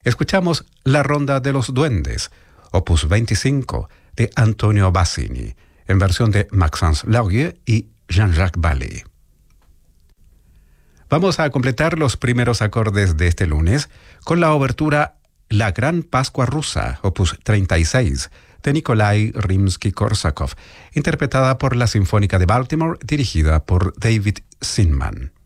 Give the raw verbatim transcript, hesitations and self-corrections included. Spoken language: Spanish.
Escuchamos La Ronda de los Duendes, opus veinticinco, de Antonio Bassini, en versión de Maxence Laurier y Jean-Jacques Ballet. Vamos a completar los primeros acordes de este lunes con la obertura La Gran Pascua Rusa, opus treinta y seis, de Nikolai Rimsky-Korsakov, interpretada por la Sinfónica de Baltimore, dirigida por David Zinman.